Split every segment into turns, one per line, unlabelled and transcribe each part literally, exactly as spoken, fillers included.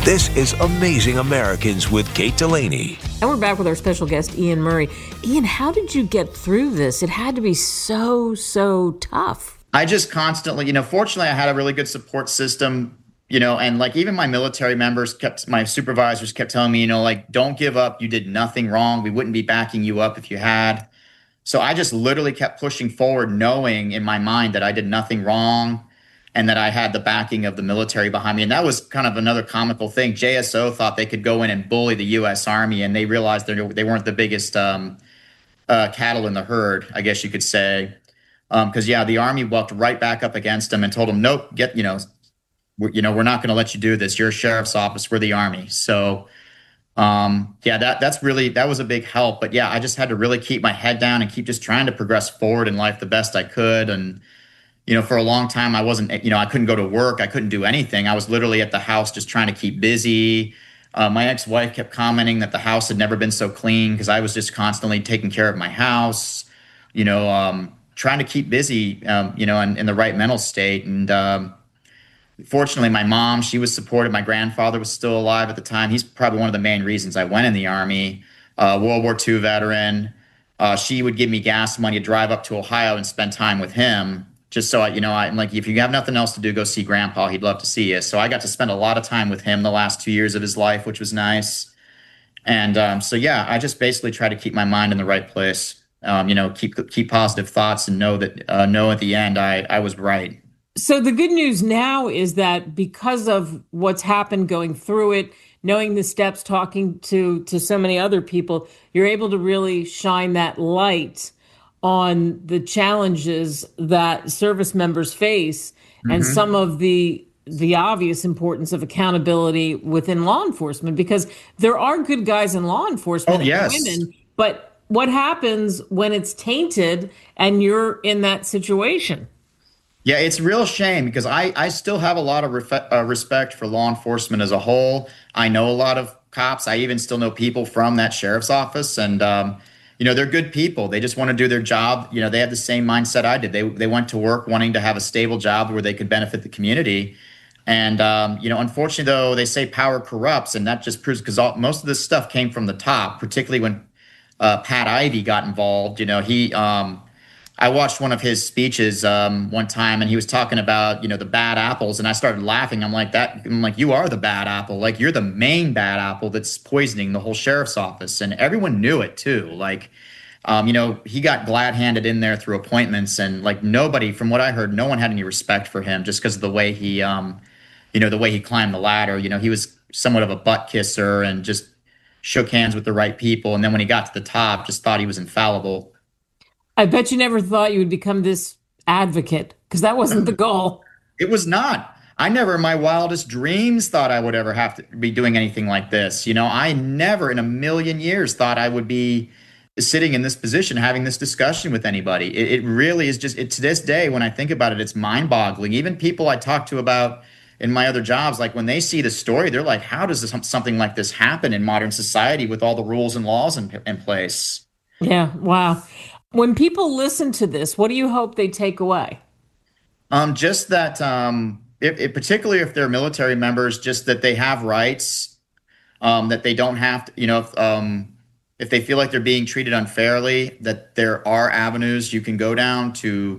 This is Amazing Americans with Kate Delaney.
And we're back with our special guest, Ian Murray. Ian, how did you get through this? It had to be so, so tough.
I just constantly, you know, fortunately, I had a really good support system, you know, and like even my military members kept, my supervisors kept telling me, you know, like, don't give up. You did nothing wrong. We wouldn't be backing you up if you had. So I just literally kept pushing forward, knowing in my mind that I did nothing wrong and that I had the backing of the military behind me. And that was kind of another comical thing. J S O thought they could go in and bully the U S Army, and they realized they weren't the biggest um, uh, cattle in the herd, I guess you could say. Because, um, yeah, the Army walked right back up against them and told them, nope, get, you know, we're, you know, we're not going to let you do this. You're a sheriff's office. We're the Army. So, um, yeah, that that's really, that was a big help. But, yeah, I just had to really keep my head down and keep just trying to progress forward in life the best I could. And, you know, for a long time, I wasn't, you know, I couldn't go to work. I couldn't do anything. I was literally at the house just trying to keep busy. Uh, my ex-wife kept commenting that the house had never been so clean because I was just constantly taking care of my house, you know, um, trying to keep busy, um, you know, in, in the right mental state. And um, fortunately, my mom, she was supportive. My grandfather was still alive at the time. He's probably one of the main reasons I went in the Army, uh, World War Two veteran. Uh, she would give me gas money to drive up to Ohio and spend time with him. Just so I, you know, I'm like, if you have nothing else to do, go see Grandpa. He'd love to see you. So I got to spend a lot of time with him the last two years of his life, which was nice. And um, so, yeah, I just basically try to keep my mind in the right place. Um, you know, keep keep positive thoughts and know that uh, know at the end I, I was right.
So the good news now is that because of what's happened going through it, knowing the steps, talking to to so many other people, you're able to really shine that light on the challenges that service members face mm-hmm. and some of the the obvious importance of accountability within law enforcement, because there are good guys in law enforcement
oh, yes.
and women, but what happens when it's tainted and you're in that situation?
Yeah, it's a real shame because I, I still have a lot of ref- uh, respect for law enforcement as a whole. I know a lot of cops. I even still know people from that sheriff's office, and um, you know, they're good people. They just want to do their job. You know, they have the same mindset I did. They they went to work wanting to have a stable job where they could benefit the community. And, um, you know, unfortunately, though, they say power corrupts, and that just proves because most of this stuff came from the top, particularly when uh, Pat Ivey got involved. You know, he um, I watched one of his speeches um, one time, and he was talking about, you know, the bad apples, and I started laughing. I'm like, that. I'm like, you are the bad apple. Like, you're the main bad apple that's poisoning the whole sheriff's office, and everyone knew it too. Like, um, you know, he got glad-handed in there through appointments, and like nobody, from what I heard, no one had any respect for him just because of the way he, um, you know, the way he climbed the ladder. You know, he was somewhat of a butt kisser and just shook hands with the right people, and then when he got to the top, just thought he was infallible.
I bet you never thought you would become this advocate, because that wasn't the goal.
It was not. I never in my wildest dreams thought I would ever have to be doing anything like this. You know, I never in a million years thought I would be sitting in this position, having this discussion with anybody. It, it really is just, it, to this day, when I think about it, it's mind-boggling. Even people I talk to about in my other jobs, like when they see the story, they're like, how does this, something like this happen in modern society with all the rules and laws in, in place?
Yeah, wow. When people listen to this, what do you hope they take away?
Um, just that, um, if, if, particularly if they're military members, just that they have rights, um, that they don't have to, you know, if, um, if they feel like they're being treated unfairly, that there are avenues you can go down to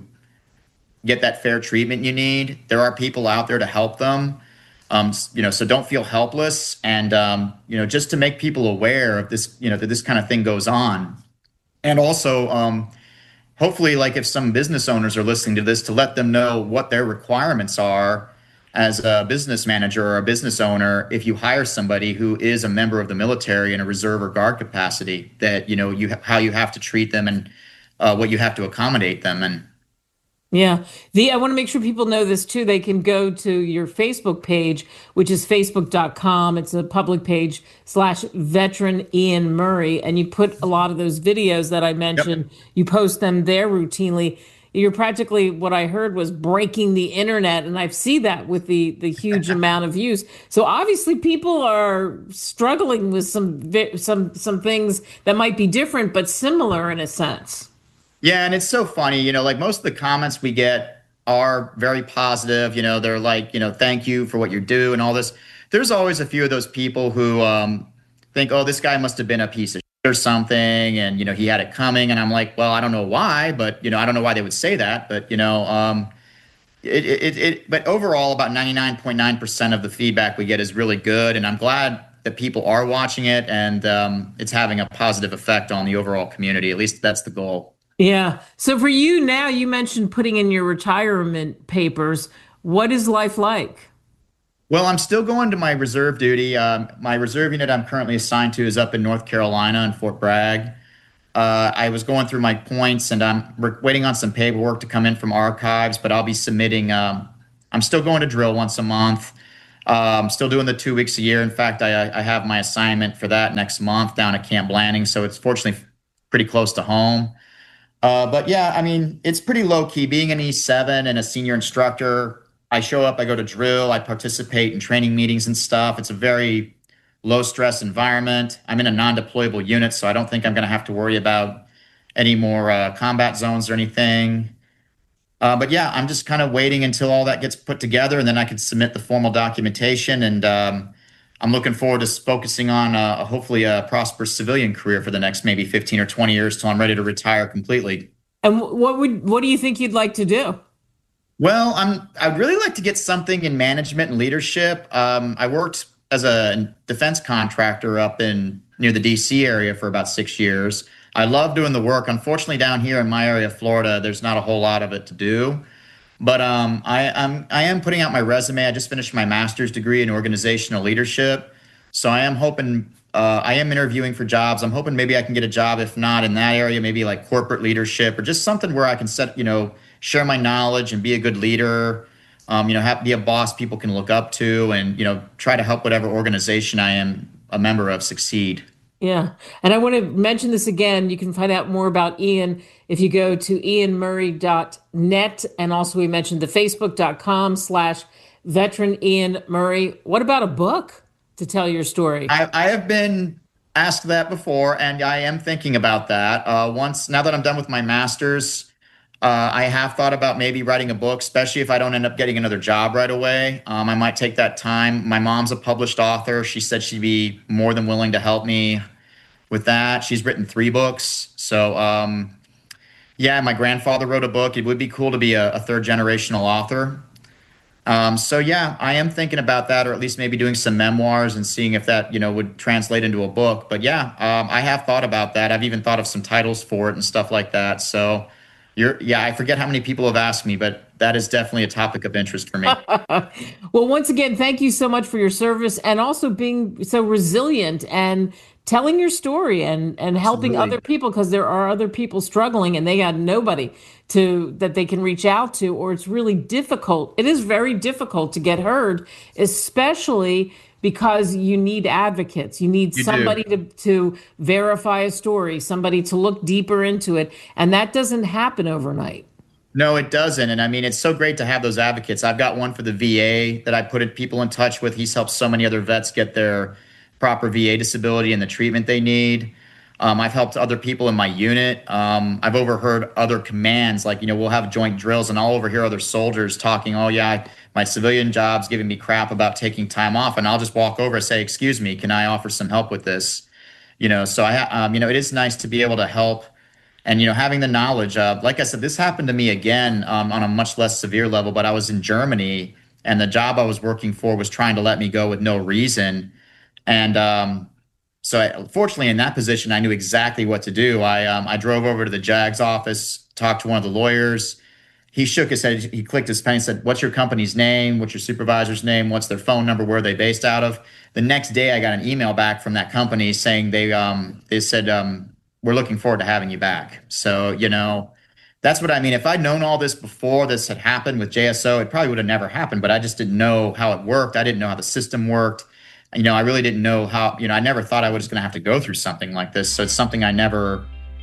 get that fair treatment you need. There are people out there to help them, um, you know, so don't feel helpless. And, um, you know, just to make people aware of this, you know, that this kind of thing goes on. And also, um, hopefully, like if some business owners are listening to this, to let them know what their requirements are as a business manager or a business owner if you hire somebody who is a member of the military in a reserve or guard capacity, that, you know, you how you have to treat them and uh, what you have to accommodate them. And
yeah, the I want to make sure people know this too. They can go to your Facebook page, which is facebook dot com. It's a public page slash veteran Ian Murray. And you put a lot of those videos that I mentioned, yep. You post them there routinely. You're practically, what I heard was breaking the internet. And I see that with the, the huge amount of views. So obviously people are struggling with some, some, some things that might be different, but similar in a sense.
Yeah, and it's so funny, you know, like most of the comments we get are very positive. You know, they're like, you know, thank you for what you do and all this. There's always a few of those people who um, think, oh, this guy must have been a piece of shit or something, and you know, he had it coming. And I'm like, well, I don't know why, but you know, I don't know why they would say that, but you know, um, it, it, it, but overall, about ninety-nine point nine percent of the feedback we get is really good, and I'm glad that people are watching it, and um, it's having a positive effect on the overall community. At least that's the goal.
Yeah. So for you now, you mentioned putting in your retirement papers. What is life like?
Well, I'm still going to my reserve duty. Um, my reserve unit I'm currently assigned to is up in North Carolina in Fort Bragg. Uh, I was going through my points, and I'm re- waiting on some paperwork to come in from archives, but I'll be submitting. Um, I'm still going to drill once a month. Uh, I'm still doing the two weeks a year. In fact, I, I have my assignment for that next month down at Camp Blanding, so it's fortunately pretty close to home. Uh, but yeah, I mean, it's pretty low key. Being an E seven and a senior instructor, I show up, I go to drill, I participate in training meetings and stuff. It's a very low stress environment. I'm in a non-deployable unit, so I don't think I'm going to have to worry about any more uh, combat zones or anything. Uh, but yeah, I'm just kind of waiting until all that gets put together, and then I can submit the formal documentation. And um, I'm looking forward to focusing on uh, hopefully a prosperous civilian career for the next maybe fifteen or twenty years till I'm ready to retire completely.
And what would what do you think you'd like to do?
Well, I'm I'd really like to get something in management and leadership. Um, I worked as a defense contractor up in near the D C area for about six years. I love doing the work. Unfortunately, down here in my area of Florida, there's not a whole lot of it to do. But um, I, I'm I am putting out my resume. I just finished my master's degree in organizational leadership, so I am hoping uh, I am interviewing for jobs. I'm hoping maybe I can get a job, if not in that area, maybe like corporate leadership or just something where I can set you know share my knowledge and be a good leader. Um, you know, have be a boss people can look up to, and you know try to help whatever organization I am a member of succeed.
Yeah. And I want to mention this again. You can find out more about Ian if you go to ian murray dot net. And also we mentioned the facebook.com slash veteran Ian Murray. What about a book to tell your story?
I, I have been asked that before, and I am thinking about that. Uh, once, now that I'm done with my master's, uh, I have thought about maybe writing a book, especially if I don't end up getting another job right away. Um, I might take that time. My mom's a published author. She said she'd be more than willing to help me with that. She's written three books. So, um, yeah, my grandfather wrote a book. It would be cool to be a, a third generational author. Um, so, yeah, I am thinking about that, or at least maybe doing some memoirs and seeing if that, you know, would translate into a book. But yeah, um, I have thought about that. I've even thought of some titles for it and stuff like that. So, You're, yeah, I forget how many people have asked me, but that is definitely a topic of interest for me.
Well, once again, thank you so much for your service and also being so resilient and telling your story and, and helping
Absolutely.
other people, because there are other people struggling and they got nobody to that they can reach out to, or it's really difficult. It is very difficult to get heard, especially because you need advocates. You need
You
somebody to, to verify a story, somebody to look deeper into it. And that doesn't happen overnight.
No, it doesn't. And I mean, it's so great to have those advocates. I've got one for the V A that I put people in touch with. He's helped so many other vets get their proper V A disability and the treatment they need. Um, I've helped other people in my unit. Um, I've overheard other commands, like, you know, we'll have joint drills and I'll overhear other soldiers talking, oh, yeah, my civilian job's giving me crap about taking time off. And I'll just walk over and say, excuse me, can I offer some help with this? You know, so I, um, you know, it is nice to be able to help. And, you know, having the knowledge of, like I said, this happened to me again um, on a much less severe level, but I was in Germany and the job I was working for was trying to let me go with no reason. And um, so I, fortunately, in that position, I knew exactly what to do. I um, I drove over to the JAG's office, talked to one of the lawyers. He shook his head, he clicked his pen and said, what's your company's name? What's your supervisor's name? What's their phone number? Where are they based out of? The next day, I got an email back from that company saying they um, they said, um, we're looking forward to having you back. So, you know, that's what I mean. If I'd known all this before this had happened with J S O, it probably would have never happened, but I just didn't know how it worked. I didn't know how the system worked. You know, I really didn't know how, you know, I never thought I was going to have to go through something like this. So it's something I never,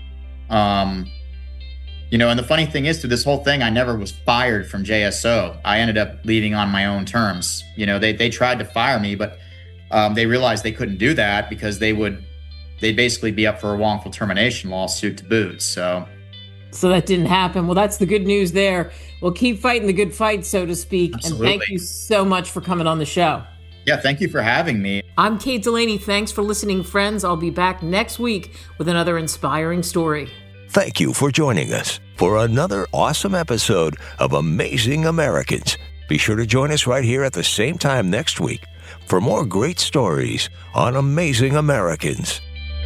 um, you know, and the funny thing is, through this whole thing, I never was fired from J S O. I ended up leaving on my own terms. You know, they they tried to fire me, but um, they realized they couldn't do that because they would, they'd basically be up for a wrongful termination lawsuit to boot. So,
So that didn't happen. Well, that's the good news there. We'll keep fighting the good fight, so to speak.
Absolutely.
And thank you so much for coming on the show.
Yeah, thank you for having me.
I'm Kate Delaney. Thanks for listening, friends. I'll be back next week with another inspiring story.
Thank you for joining us for another awesome episode of Amazing Americans. Be sure to join us right here at the same time next week for more great stories on Amazing Americans.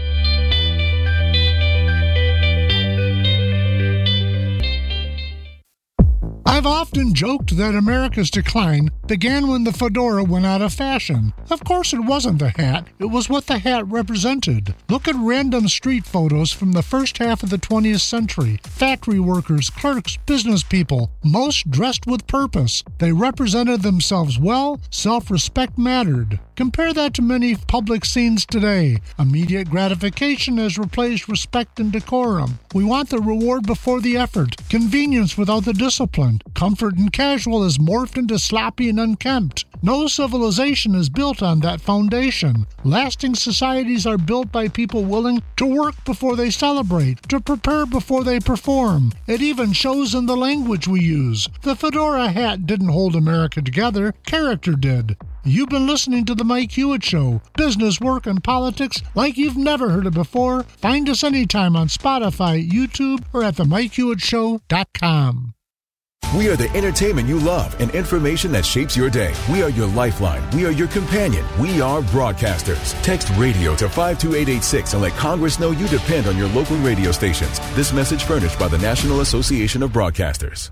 I've often joked that America's decline began when the fedora went out of fashion. Of course it wasn't the hat, it was what the hat represented. Look at random street photos from the first half of the twentieth century. Factory workers, clerks, business people, most dressed with purpose. They represented themselves well, self-respect mattered. Compare that to many public scenes today. Immediate gratification has replaced respect and decorum. We want the reward before the effort, convenience without the discipline. Comfort and casual is morphed into sloppy and unkempt. No civilization is built on that foundation. Lasting societies are built by people willing to work before they celebrate, to prepare before they perform. It even shows in the language we use. The fedora hat didn't hold America together, character did. You've been listening to The Mike Hewitt Show. Business, work, and politics like you've never heard it before. Find us anytime on Spotify, YouTube, or at the mike hewitt show dot com.
We are the entertainment you love and information that shapes your day. We are your lifeline. We are your companion. We are broadcasters. Text radio to five two eight eight six and let Congress know you depend on your local radio stations. This message furnished by the National Association of Broadcasters.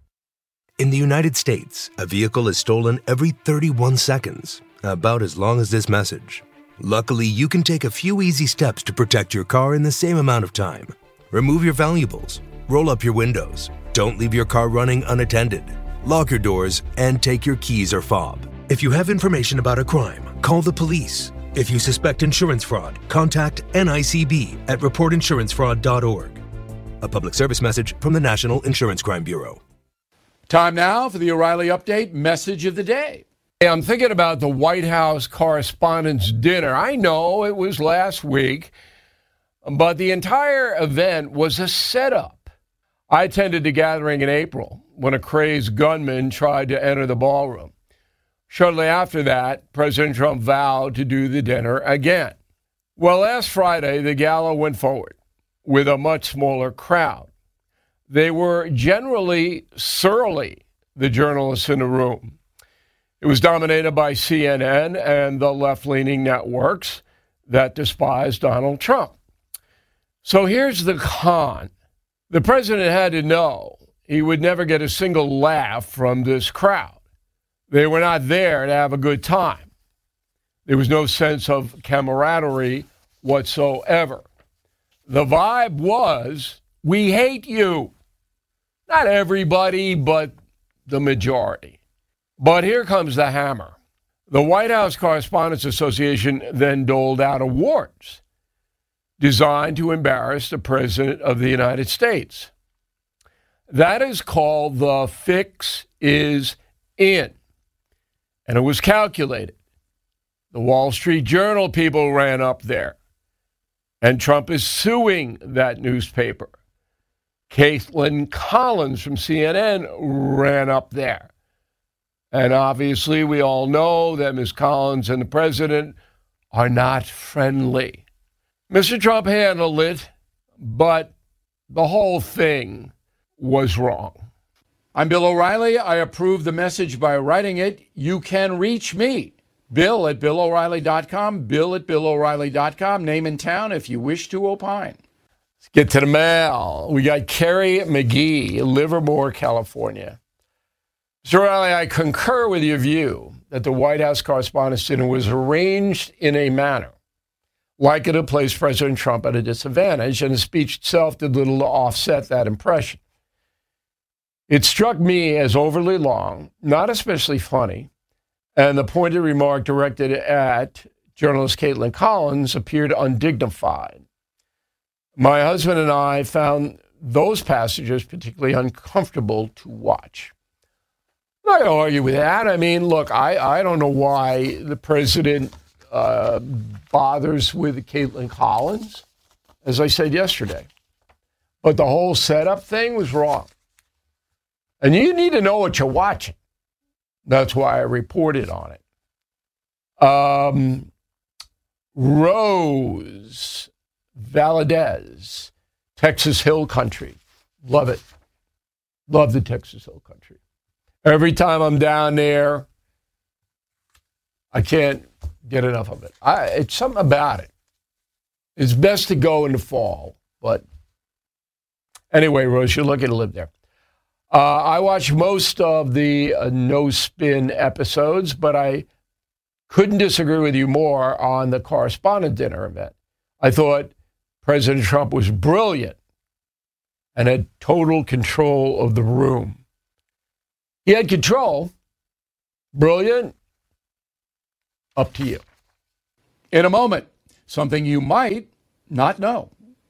In the United States, a vehicle is stolen every thirty-one seconds, about as long as this message. Luckily, you can take a few easy steps to protect your car in the same amount of time. Remove your valuables, roll up your windows, don't leave your car running unattended, lock your doors, and take your keys or fob. If you have information about a crime, call the police. If you suspect insurance fraud, contact N I C B at report insurance fraud dot org. A public service message from the National Insurance Crime Bureau.
Time now for the O'Reilly Update message of the day. Hey, I'm thinking about the White House Correspondents' Dinner. I know it was last week, but the entire event was a setup. I attended the gathering in April when a crazed gunman tried to enter the ballroom. Shortly after that, President Trump vowed to do the dinner again. Well, last Friday, the gala went forward with a much smaller crowd. They were generally surly, the journalists in the room. It was dominated by C N N and the left-leaning networks that despise Donald Trump. So here's the con. The president had to know he would never get a single laugh from this crowd. They were not there to have a good time. There was no sense of camaraderie whatsoever. The vibe was, we hate you. Not everybody, but the majority. But here comes the hammer. The White House Correspondents Association then doled out awards designed to embarrass the President of the United States. That is called the Fix is In. And it was calculated. The Wall Street Journal people ran up there. And Trump is suing that newspaper. Caitlin Collins from C N N ran up there. And obviously, we all know that Miz Collins and the president are not friendly. Mister Trump handled it, but the whole thing was wrong. I'm Bill O'Reilly. I approve the message by writing it. You can reach me, Bill at Bill O'Reilly dot com, Bill at Bill O'Reilly dot com, name and town if you wish to opine. Let's get to the mail. We got Kerry McGee, Livermore, California. Mister O'Reilly, I concur with your view that the White House Correspondents' Dinner was arranged in a manner likely to place President Trump at a disadvantage, and his speech itself did little to offset that impression. It struck me as overly long, not especially funny, and the pointed remark directed at journalist Caitlin Collins appeared undignified. My husband and I found those passages particularly uncomfortable to watch. I'm not going to argue with that. I mean, look, I, I don't know why the president uh, bothers with Caitlin Collins, as I said yesterday. but the whole setup thing was wrong. And you need to know what you're watching. That's why I reported on it. Um, Rose Valadez, Texas Hill Country. Love it. Love the Texas Hill Country. Every time I'm down there, I can't get enough of it. I, it's something about it. It's best to go in the fall. But anyway, Rose, you're lucky to live there. Uh, I watched most of the uh, No Spin episodes, but I couldn't disagree with you more on the correspondent dinner event. I thought President Trump was brilliant and had total control of the room. He had control. Brilliant. Up to you. In a moment, something you might not know.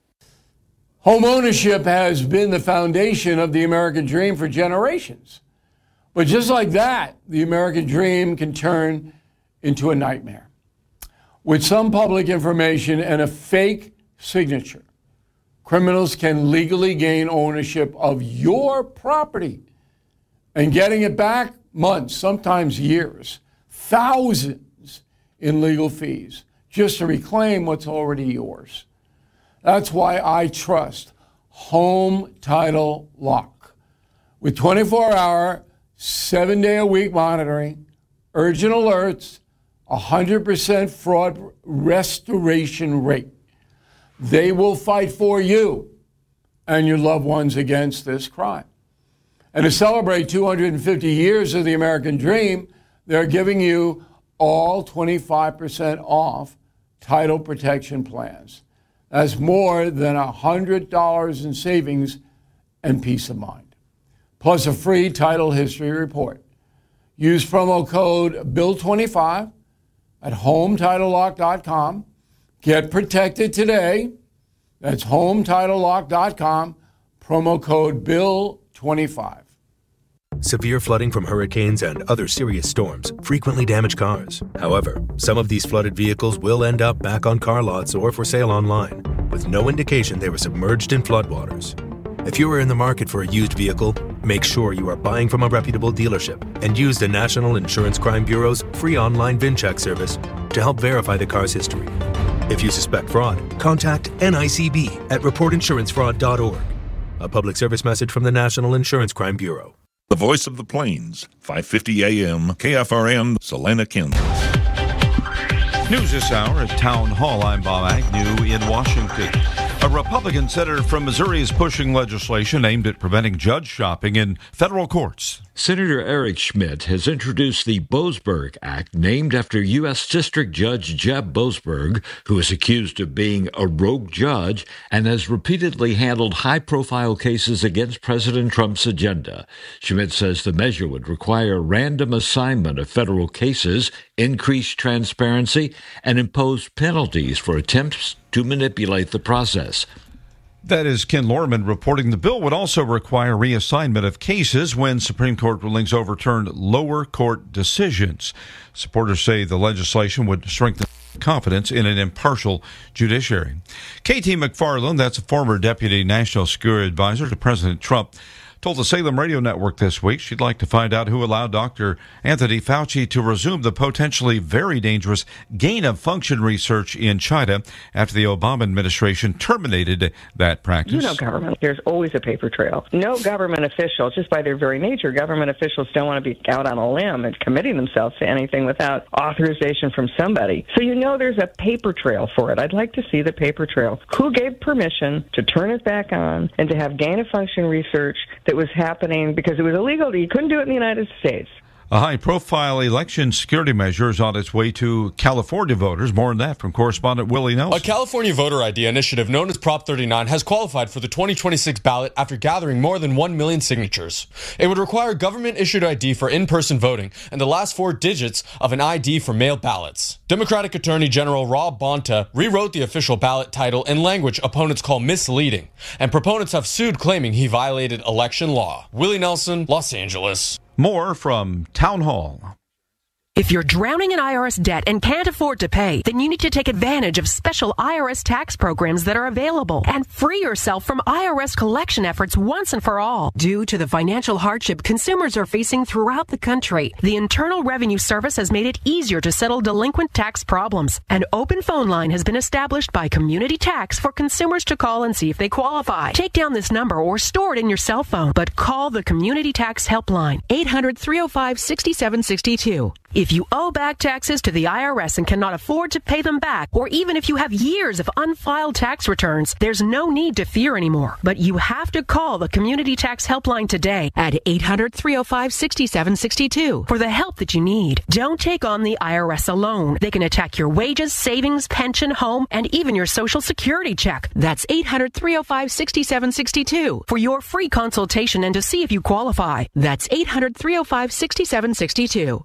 Home ownership has been the foundation of the American dream for generations. But just like that, the American dream can turn into a nightmare. With some public information and a fake signature, criminals can legally gain ownership of your property, and getting it back months, sometimes years, thousands in legal fees just to reclaim what's already yours. That's why I trust Home Title Lock. With twenty-four hour, seven day a week monitoring, urgent alerts, one hundred percent fraud restoration rate. They will fight for you and your loved ones against this crime. And to celebrate two hundred fifty years of the American dream, they're giving you all twenty-five percent off title protection plans. That's more than one hundred dollars in savings and peace of mind. Plus a free title history report. Use promo code bill twenty-five at home title lock dot com. Get protected today. That's home title lock dot com. Promo code bill twenty-five.
Severe flooding from hurricanes and other serious storms frequently damage cars. However, some of these flooded vehicles will end up back on car lots or for sale online, with no indication they were submerged in floodwaters. If you are in the market for a used vehicle, make sure you are buying from a reputable dealership and use the National Insurance Crime Bureau's free online VIN check service to help verify the car's history. If you suspect fraud, contact N I C B at report insurance fraud dot org. A public service message from the National Insurance Crime Bureau.
The Voice of the Plains, five fifty A M, K F R N, Salina, Kansas.
News this hour at Town Hall. I'm Bob Agnew in Washington. A Republican senator from Missouri is pushing legislation aimed at preventing judge shopping in federal courts.
Senator Eric Schmidt has introduced the Boasberg Act, named after U S District Judge Jeb Boasberg, who is accused of being a rogue judge and has repeatedly handled high-profile cases against President Trump's agenda. Schmidt says the measure would require random assignment of federal cases, increased transparency, and impose penalties for attempts to manipulate the process.
That is Ken Lorman reporting the bill would also require reassignment of cases when Supreme Court rulings overturned lower court decisions. Supporters say the legislation would strengthen confidence in an impartial judiciary. Katie McFarland, that's a former deputy national security advisor to President Trump, told the Salem Radio Network this week she'd like to find out who allowed Doctor Anthony Fauci to resume the potentially very dangerous gain-of-function research in China after the Obama administration terminated that practice.
You know government, there's always a paper trail. No government official, just by their very nature, government officials don't want to be out on a limb and committing themselves to anything without authorization from somebody. So you know there's a paper trail for it. I'd like to see the paper trail. Who gave permission to turn it back on and to have gain-of-function research that was happening because it was illegal? You couldn't do it in the United States.
A high-profile election security measure is on its way to California voters. More on that from correspondent Willie Nelson.
A California voter I D initiative known as Prop thirty-nine has qualified for the twenty twenty-six ballot after gathering more than one million signatures. It would require government-issued I D for in-person voting and the last four digits of an I D for mail ballots. Democratic Attorney General Rob Bonta rewrote the official ballot title in language opponents call misleading, and proponents have sued claiming he violated election law. Willie Nelson, Los Angeles.
More from Town Hall.
If you're drowning in I R S debt and can't afford to pay, then you need to take advantage of special I R S tax programs that are available and free yourself from I R S collection efforts once and for all. Due to the financial hardship consumers are facing throughout the country, the Internal Revenue Service has made it easier to settle delinquent tax problems. An open phone line has been established by Community Tax for consumers to call and see if they qualify. Take down this number or store it in your cell phone, but call the Community Tax Helpline, eight hundred, three oh five, six seven six two. If you owe back taxes to the I R S and cannot afford to pay them back, or even if you have years of unfiled tax returns, there's no need to fear anymore. But you have to call the Community Tax Helpline today at eight hundred, three oh five, six seven six two for the help that you need. Don't take on the I R S alone. They can attack your wages, savings, pension, home, and even your Social Security check. That's eight hundred, three oh five, six seven six two for your free consultation and to see if you qualify. That's eight hundred, three oh five, six seven six two.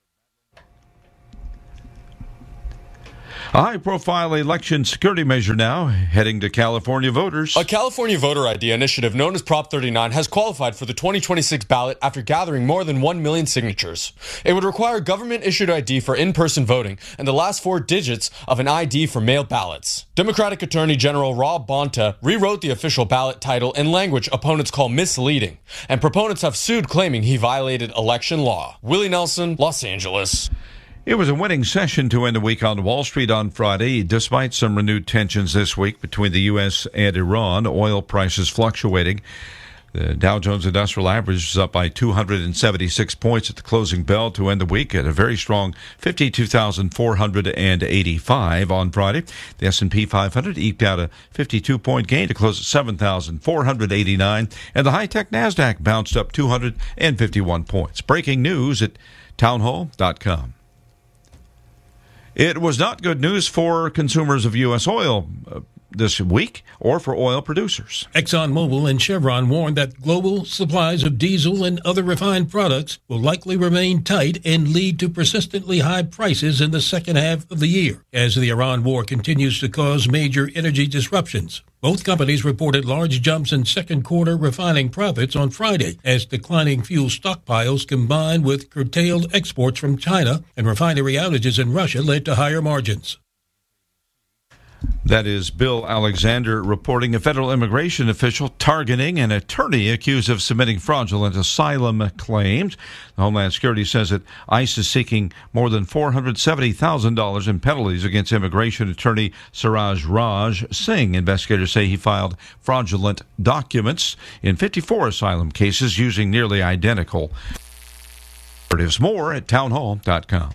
A high-profile election security measure now heading to California voters.
A California voter I D initiative known as Prop thirty-nine has qualified for the twenty twenty-six ballot after gathering more than one million signatures. It would require government-issued I D for in-person voting and the last four digits of an I D for mail ballots. Democratic Attorney General Rob Bonta rewrote the official ballot title in language opponents call misleading, and proponents have sued claiming he violated election law. Willie Nelson, Los Angeles.
It was a winning session to end the week on Wall Street on Friday, despite some renewed tensions this week between the U S and Iran. Oil prices fluctuating. The Dow Jones Industrial Average is up by two hundred seventy-six points at the closing bell to end the week at a very strong fifty-two thousand four hundred eighty-five on Friday. The S and P five hundred eked out a fifty-two point gain to close at seven thousand four hundred eighty-nine, and the high-tech NASDAQ bounced up two hundred fifty-one points. Breaking news at townhall dot com. It was not good news for consumers of U S oil uh, this week, or for oil producers.
ExxonMobil and Chevron warned that global supplies of diesel and other refined products will likely remain tight and lead to persistently high prices in the second half of the year, as the Iran war continues to cause major energy disruptions. Both companies reported large jumps in second quarter refining profits on Friday as declining fuel stockpiles combined with curtailed exports from China and refinery outages in Russia led to higher margins.
That is Bill Alexander reporting. A federal immigration official targeting an attorney accused of submitting fraudulent asylum claims. The Homeland Security says that ICE is seeking more than four hundred seventy thousand dollars in penalties against immigration attorney Siraj Raj Singh. Investigators say he filed fraudulent documents in fifty-four asylum cases using nearly identical narratives. More at townhall dot com.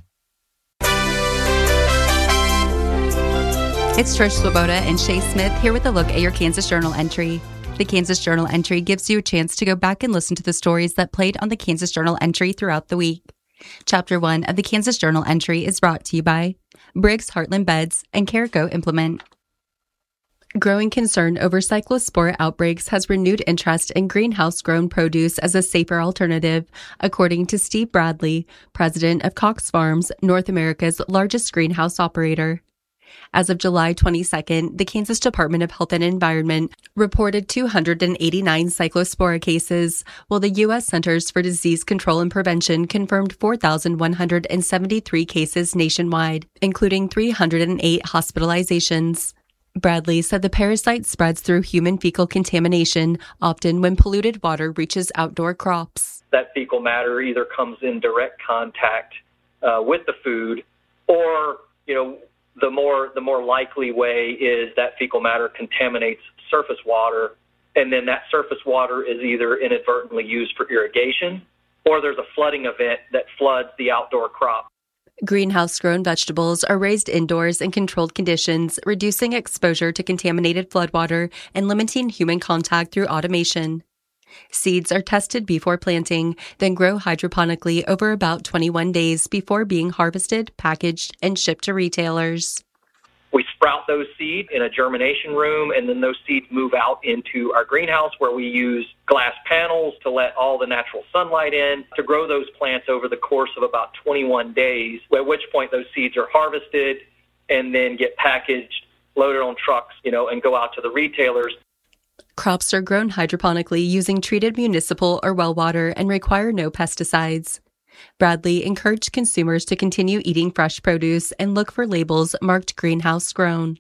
It's Trish Swoboda and Shay Smith here with a look at your Kansas Journal entry. The Kansas Journal entry gives you a chance to go back and listen to the stories that played on the Kansas Journal entry throughout the week. Chapter one of the Kansas Journal entry is brought to you by Briggs Heartland Beds and Caraco Implement. Growing concern over cyclospora outbreaks has renewed interest in greenhouse-grown produce as a safer alternative, according to Steve Bradley, president of Cox Farms, North America's largest greenhouse operator. As of July twenty-second, the Kansas Department of Health and Environment reported two hundred eighty-nine cyclospora cases, while the U S Centers for Disease Control and Prevention confirmed four thousand one hundred seventy-three cases nationwide, including three hundred eight hospitalizations. Bradley said the parasite spreads through human fecal contamination, often when polluted water reaches outdoor crops.
That fecal matter either comes in direct contact uh, with the food, or, you know, the more the more likely way is that fecal matter contaminates surface water, and then that surface water is either inadvertently used for irrigation, or there's a flooding event that floods the outdoor crop.
Greenhouse-grown vegetables are raised indoors in controlled conditions, reducing exposure to contaminated floodwater and limiting human contact through automation. Seeds are tested before planting, then grow hydroponically over about twenty-one days before being harvested, packaged, and shipped to retailers.
We sprout those seeds in a germination room, and then those seeds move out into our greenhouse where we use glass panels to let all the natural sunlight in to grow those plants over the course of about twenty-one days, at which point those seeds are harvested and then get packaged, loaded on trucks, you know, and go out to the retailers.
Crops are grown hydroponically using treated municipal or well water and require no pesticides. Bradley encouraged consumers to continue eating fresh produce and look for labels marked greenhouse grown.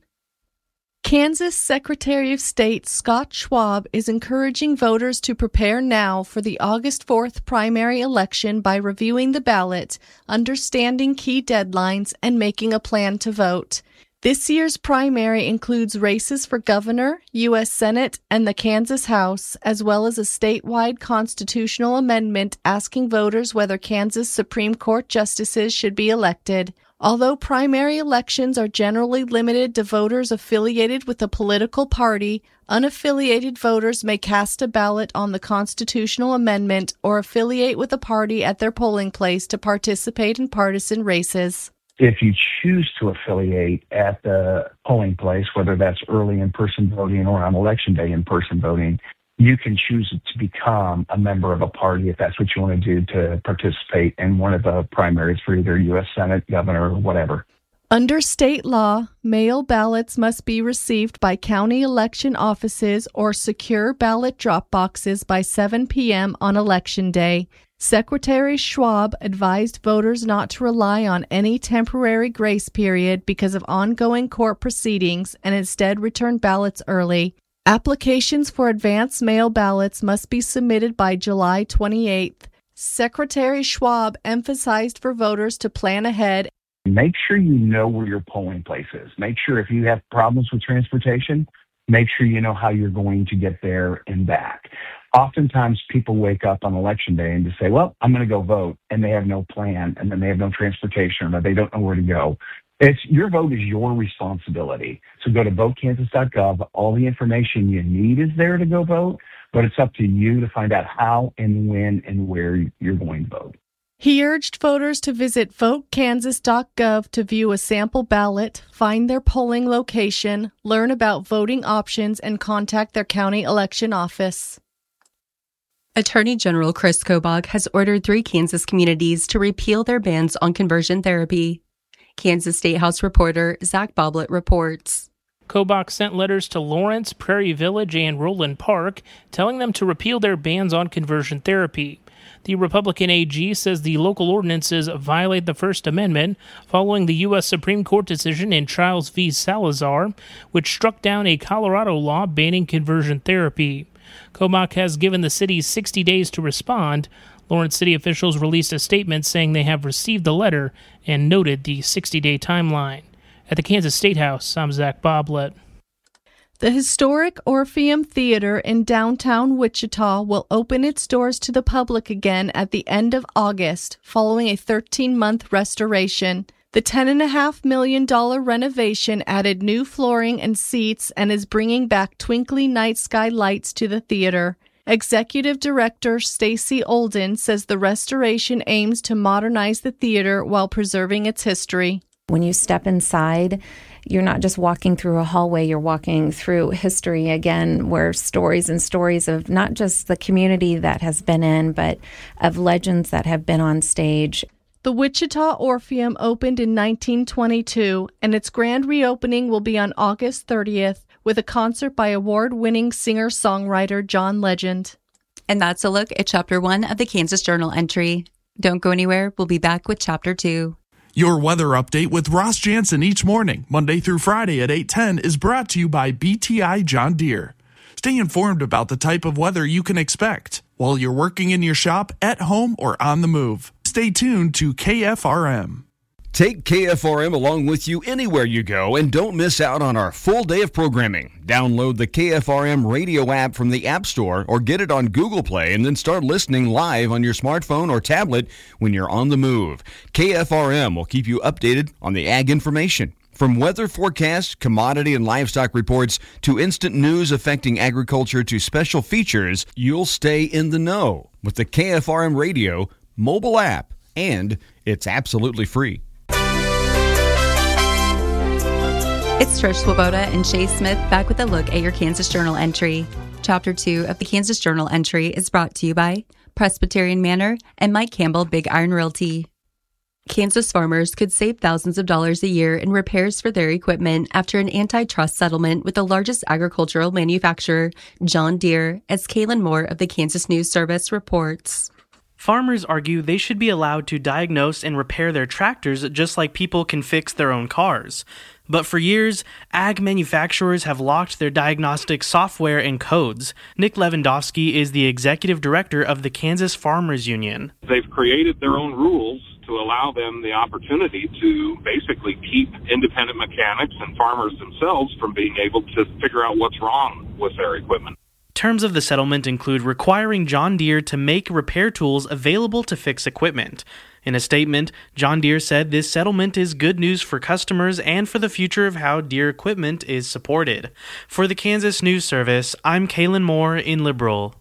Kansas Secretary of State Scott Schwab is encouraging voters to prepare now for the August fourth primary election by reviewing the ballot, understanding key deadlines, and making a plan to vote. This year's primary includes races for governor, U S Senate, and the Kansas House, as well as a statewide constitutional amendment asking voters whether Kansas Supreme Court justices should be elected. Although primary elections are generally limited to voters affiliated with a political party, unaffiliated voters may cast a ballot on the constitutional amendment or affiliate with a party at their polling place to participate in partisan races.
If you choose to affiliate at the polling place, whether that's early in-person voting or on election day in-person voting, you can choose to become a member of a party if that's what you want to do to participate in one of the primaries for either U S Senate, governor, or whatever.
Under state law, mail ballots must be received by county election offices or secure ballot drop boxes by seven p.m. on Election Day. Secretary Schwab advised voters not to rely on any temporary grace period because of ongoing court proceedings and instead return ballots early. Applications for advance mail ballots must be submitted by July twenty-eighth. Secretary Schwab emphasized for voters to plan ahead.
Make sure you know where your polling place is. Make sure if you have problems with transportation, make sure you know how you're going to get there and back. Oftentimes people wake up on election day and just say, well, I'm going to go vote, and they have no plan, and then they have no transportation, or they don't know where to go. It's your vote is your responsibility. So go to vote kansas dot gov. All the information you need is there to go vote, but it's up to you to find out how and when and where you're going to vote.
He urged voters to visit vote kansas dot gov to view a sample ballot, find their polling location, learn about voting options, and contact their county election office.
Attorney General Chris Kobach has ordered three Kansas communities to repeal their bans on conversion therapy. Kansas State House reporter Zach Boblet reports.
Kobach sent letters to Lawrence, Prairie Village, and Roland Park telling them to repeal their bans on conversion therapy. The Republican A G says the local ordinances violate the First Amendment following the U S Supreme Court decision in Childs v. Salazar, which struck down a Colorado law banning conversion therapy. Kobach has given the city sixty days to respond. Lawrence City officials released a statement saying they have received the letter and noted the sixty-day timeline. At the Kansas State House, I'm Zach Boblet.
The historic Orpheum Theater in downtown Wichita will open its doors to the public again at the end of August, following a thirteen-month restoration. The ten point five million dollars renovation added new flooring and seats and is bringing back twinkly night sky lights to the theater. Executive Director Stacy Olden says the restoration aims to modernize the theater while preserving its history.
When you step inside, you're not just walking through a hallway, you're walking through history again, where stories and stories of not just the community that has been in, but of legends that have been on stage.
The Wichita Orpheum opened in nineteen twenty-two, and its grand reopening will be on August thirtieth with a concert by award-winning singer-songwriter John Legend.
And that's a look at Chapter one of the Kansas Journal entry. Don't go anywhere. We'll be back with Chapter two.
Your weather update with Ross Jansen each morning, Monday through Friday at eight ten, is brought to you by B T I John Deere. Stay informed about the type of weather you can expect while you're working in your shop, at home, or on the move. Stay tuned to K F R M.
Take K F R M along with you anywhere you go and don't miss out on our full day of programming. Download the K F R M radio app from the App Store or get it on Google Play and then start listening live on your smartphone or tablet when you're on the move. K F R M will keep you updated on the ag information. From weather forecasts, commodity and livestock reports, to instant news affecting agriculture to special features, you'll stay in the know with the K F R M radio mobile app, and it's absolutely free.
It's Trish Swoboda and Shay Smith back with a look at your Kansas Journal entry. Chapter two of the Kansas Journal entry is brought to you by Presbyterian Manor and Mike Campbell Big Iron Realty. Kansas farmers could save thousands of dollars a year in repairs for their equipment after an antitrust settlement with the largest agricultural manufacturer, John Deere, as Kaylin Moore of the Kansas News Service reports.
Farmers argue they should be allowed to diagnose and repair their tractors just like people can fix their own cars. But for years, ag manufacturers have locked their diagnostic software and codes. Nick Lewandowski is the executive director of the Kansas Farmers Union.
They've created their own rules to allow them the opportunity to basically keep independent mechanics and farmers themselves from being able to figure out what's wrong with their equipment.
Terms of the settlement include requiring John Deere to make repair tools available to fix equipment. In a statement, John Deere said this settlement is good news for customers and for the future of how Deere equipment is supported. For the Kansas News Service, I'm Kalen Moore in Liberal.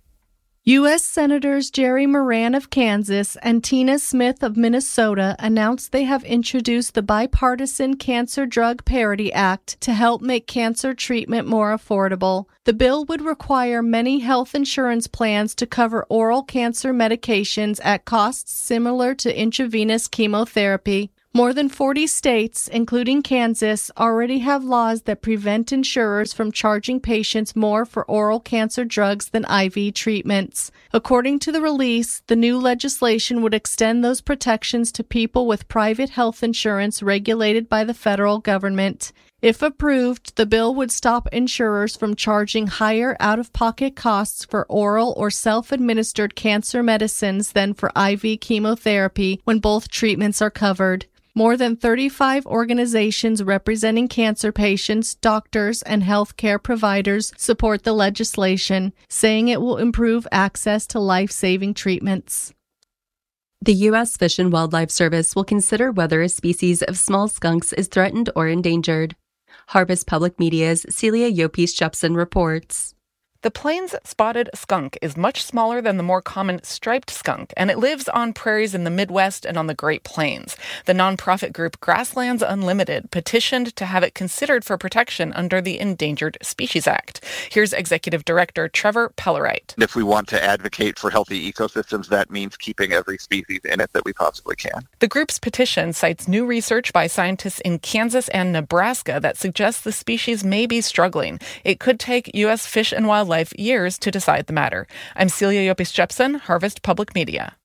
U S Senators Jerry Moran of Kansas and Tina Smith of Minnesota announced they have introduced the Bipartisan Cancer Drug Parity Act to help make cancer treatment more affordable. The bill would require many health insurance plans to cover oral cancer medications at costs similar to intravenous chemotherapy. More than forty states, including Kansas, already have laws that prevent insurers from charging patients more for oral cancer drugs than I V treatments. According to the release, the new legislation would extend those protections to people with private health insurance regulated by the federal government. If approved, the bill would stop insurers from charging higher out-of-pocket costs for oral or self-administered cancer medicines than for I V chemotherapy when both treatments are covered. More than thirty-five organizations representing cancer patients, doctors, and healthcare providers support the legislation, saying it will improve access to life-saving treatments.
The U S Fish and Wildlife Service will consider whether a species of small skunks is threatened or endangered. Harvest Public Media's Celia Yopis-Jepson reports.
The Plains spotted skunk is much smaller than the more common striped skunk, and it lives on prairies in the Midwest and on the Great Plains. The nonprofit group Grasslands Unlimited petitioned to have it considered for protection under the Endangered Species Act. Here's Executive Director Trevor Pellerite.
If we want to advocate for healthy ecosystems, that means keeping every species in it that we possibly can.
The group's petition cites new research by scientists in Kansas and Nebraska that suggests the species may be struggling. It could take U S Fish and Wildlife years to decide the matter. I'm Celia Yopis-Jepson, Harvest Public Media.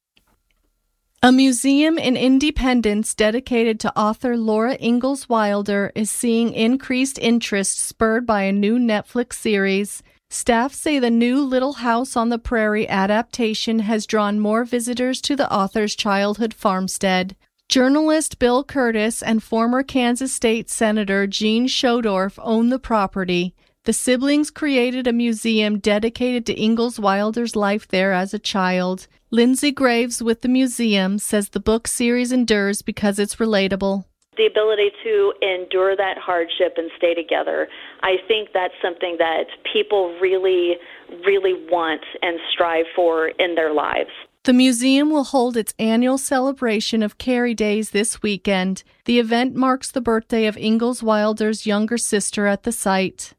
A museum in Independence dedicated to author Laura Ingalls Wilder is seeing increased interest spurred by a new Netflix series. Staff say the new Little House on the Prairie adaptation has drawn more visitors to the author's childhood farmstead. Journalist Bill Curtis and former Kansas State Senator Gene Schodorf own the property. The siblings created a museum dedicated to Ingalls Wilder's life there as a child. Lindsay Graves with the museum says the book series endures because it's relatable.
The ability to endure that hardship and stay together, I think that's something that people really, really want and strive for in their lives.
The museum will hold its annual celebration of Carrie Days this weekend. The event marks the birthday of Ingalls Wilder's younger sister at the site.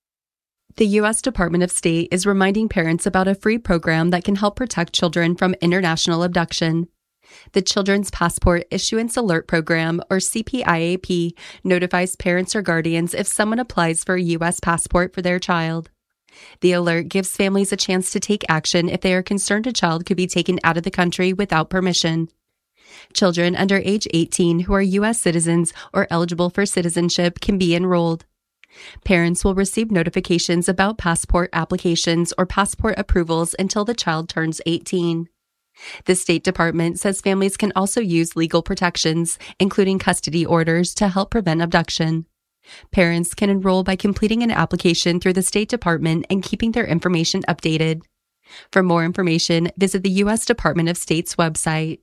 The U S Department of State is reminding parents about a free program that can help protect children from international abduction. The Children's Passport Issuance Alert Program, or C P I A P, notifies parents or guardians if someone applies for a U S passport for their child. The alert gives families a chance to take action if they are concerned a child could be taken out of the country without permission. Children under age eighteen who are U S citizens or eligible for citizenship can be enrolled. Parents will receive notifications about passport applications or passport approvals until the child turns eighteen. The State Department says families can also use legal protections, including custody orders, to help prevent abduction. Parents can enroll by completing an application through the State Department and keeping their information updated. For more information, visit the U S Department of State's website.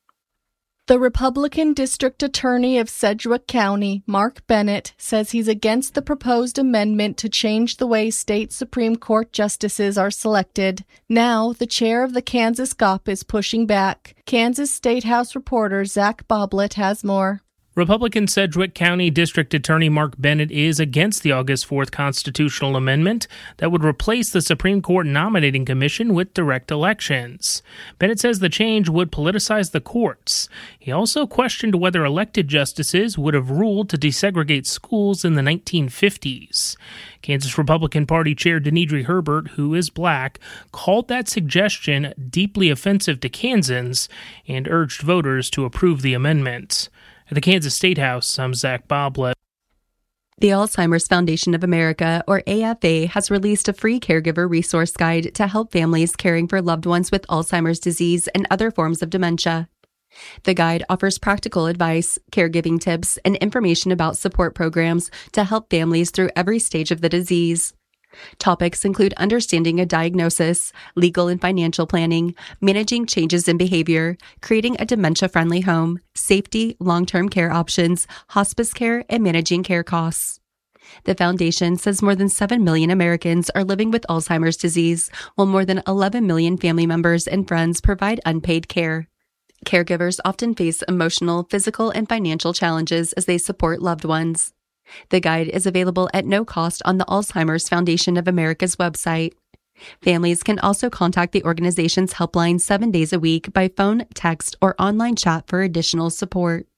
The Republican District Attorney of Sedgwick County, Mark Bennett, says he's against the proposed amendment to change the way state Supreme Court justices are selected. Now, the chair of the Kansas G O P is pushing back. Kansas State House reporter Zach Boblet has more.
Republican Sedgwick County District Attorney Mark Bennett is against the August fourth constitutional amendment that would replace the Supreme Court nominating commission with direct elections. Bennett says the change would politicize the courts. He also questioned whether elected justices would have ruled to desegregate schools in the nineteen fifties. Kansas Republican Party Chair Denidre Herbert, who is black, called that suggestion deeply offensive to Kansans and urged voters to approve the amendment. At the Kansas State House, I'm Zach Boblet.
The Alzheimer's Foundation of America, or A F A, has released a free caregiver resource guide to help families caring for loved ones with Alzheimer's disease and other forms of dementia. The guide offers practical advice, caregiving tips, and information about support programs to help families through every stage of the disease. Topics include understanding a diagnosis, legal and financial planning, managing changes in behavior, creating a dementia-friendly home, safety, long-term care options, hospice care, and managing care costs. The foundation says more than seven million Americans are living with Alzheimer's disease, while more than eleven million family members and friends provide unpaid care. Caregivers often face emotional, physical, and financial challenges as they support loved ones. The guide is available at no cost on the Alzheimer's Foundation of America's website. Families can also contact the organization's helpline seven days a week by phone, text, or online chat for additional support.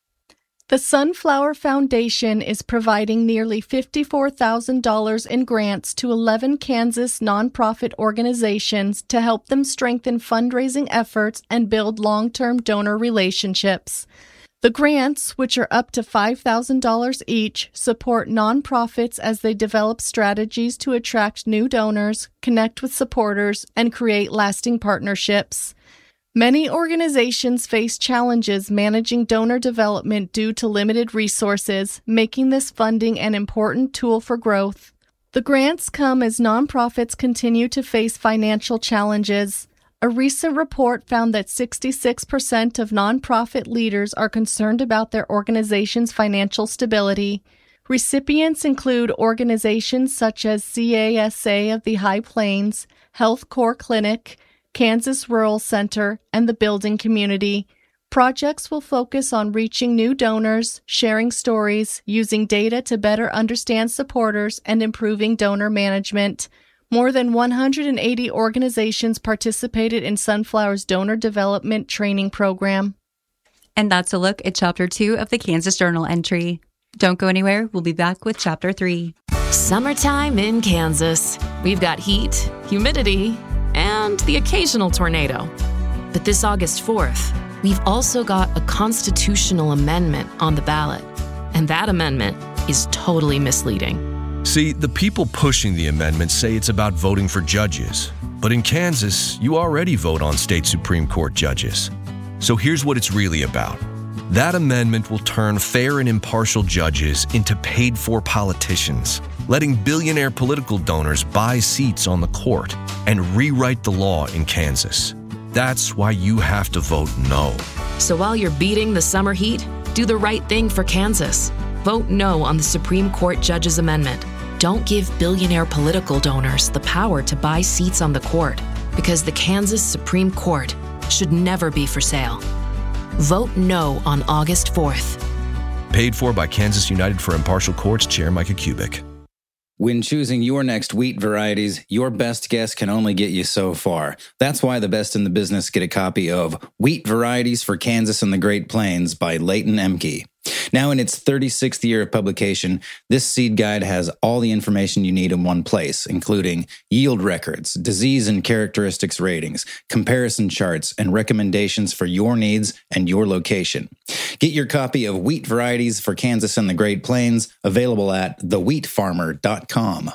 The Sunflower Foundation is providing nearly fifty-four thousand dollars in grants to eleven Kansas nonprofit organizations to help them strengthen fundraising efforts and build long-term donor relationships. The grants, which are up to five thousand dollars each, support nonprofits as they develop strategies to attract new donors, connect with supporters, and create lasting partnerships. Many organizations face challenges managing donor development due to limited resources, making this funding an important tool for growth. The grants come as nonprofits continue to face financial challenges. A recent report found that sixty-six percent of nonprofit leaders are concerned about their organization's financial stability. Recipients include organizations such as C A S A of the High Plains, Health Corps Clinic, Kansas Rural Center, and the Building Community. Projects will focus on reaching new donors, sharing stories, using data to better understand supporters, and improving donor management. More than one hundred eighty organizations participated in Sunflower's donor development training program.
And that's a look at Chapter two of the Kansas Journal entry. Don't go anywhere. We'll be back with Chapter three.
Summertime in Kansas. We've got heat, humidity, and the occasional tornado. But this August fourth, we've also got a constitutional amendment on the ballot. And that amendment is totally misleading.
See, the people pushing the amendment say it's about voting for judges. But in Kansas, you already vote on state Supreme Court judges. So here's what it's really about. That amendment will turn fair and impartial judges into paid-for politicians, letting billionaire political donors buy seats on the court and rewrite the law in Kansas. That's why you have to vote no.
So while you're beating the summer heat, do the right thing for Kansas. Vote no on the Supreme Court Judges Amendment. Don't give billionaire political donors the power to buy seats on the court, because the Kansas Supreme Court should never be for sale. Vote no on August fourth.
Paid for by Kansas United for Impartial Courts Chair Micah Kubik.
When choosing your next wheat varieties, your best guess can only get you so far. That's why the best in the business get a copy of Wheat Varieties for Kansas and the Great Plains by Leighton Emke. Now in its thirty-sixth year of publication, this seed guide has all the information you need in one place, including yield records, disease and characteristics ratings, comparison charts, and recommendations for your needs and your location. Get your copy of Wheat Varieties for Kansas and the Great Plains, available at the wheat farmer dot com.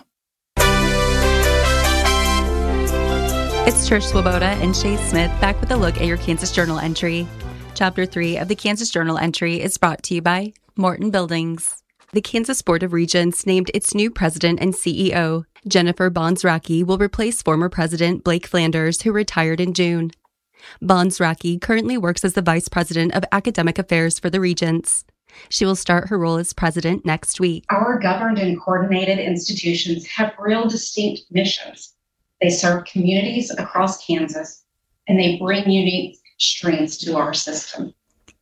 It's Trish Swoboda and Shay Smith back with a look at your Kansas Journal entry. Chapter three of the Kansas Journal entry is brought to you by Morton Buildings. The Kansas Board of Regents named its new president and C E O. Jennifer Bonzracki will replace former President Blake Flanders, who retired in June. Bonzracki currently works as the Vice President of Academic Affairs for the Regents. She will start her role as president next week.
Our governed and coordinated institutions have real distinct missions. They serve communities across Kansas, and they bring unique strengths to our system.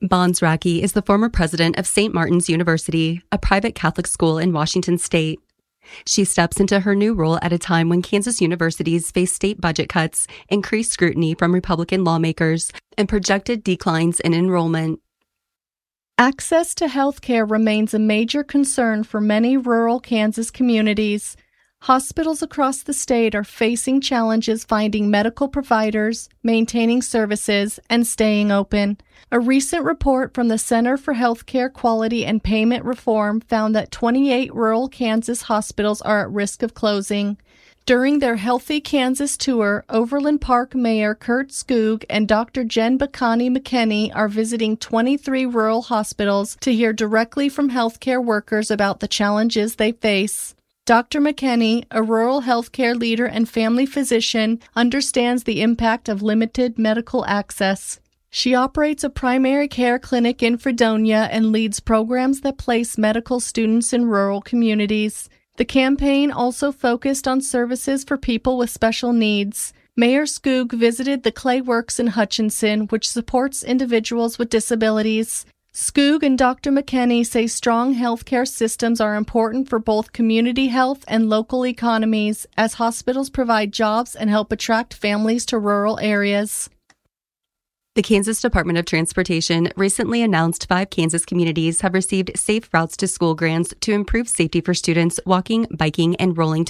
Bonds Racke is the former president of Saint Martin's University, a private Catholic school in Washington state. She steps into her new role at a time when Kansas universities face state budget cuts, increased scrutiny from Republican lawmakers, and projected declines in enrollment.
Access to health care remains a major concern for many rural Kansas communities. Hospitals across the state are facing challenges finding medical providers, maintaining services, and staying open. A recent report from the Center for Healthcare Quality and Payment Reform found that twenty-eight rural Kansas hospitals are at risk of closing. During their Healthy Kansas tour, Overland Park Mayor Kurt Skoog and Doctor Jen Bacani McKinney are visiting twenty-three rural hospitals to hear directly from healthcare workers about the challenges they face. Doctor McKinney, a rural healthcare leader and family physician, understands the impact of limited medical access. She operates a primary care clinic in Fredonia and leads programs that place medical students in rural communities. The campaign also focused on services for people with special needs. Mayor Skoog visited the Clay Works in Hutchinson, which supports individuals with disabilities. Skoog and Doctor McKinney say strong healthcare systems are important for both community health and local economies, as hospitals provide jobs and help attract families to rural areas.
The Kansas Department of Transportation recently announced five Kansas communities have received Safe Routes to School grants to improve safety for students walking, biking, and rolling to